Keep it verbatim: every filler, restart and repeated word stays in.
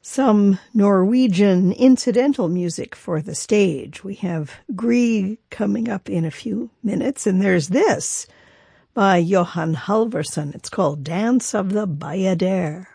Some Norwegian incidental music for the stage. We have Grieg coming up in a few minutes, and there's this by Johan Halvorsen. It's called Dance of the Bayadere.